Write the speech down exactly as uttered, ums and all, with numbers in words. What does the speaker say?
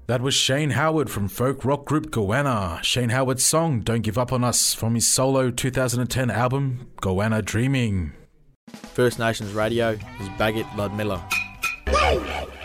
That was Shane Howard from folk rock group Goanna. Shane Howard's song Don't Give Up On Us from his solo two thousand ten album Goanna Dreaming. First Nations Radio is Baggett Ludmilla.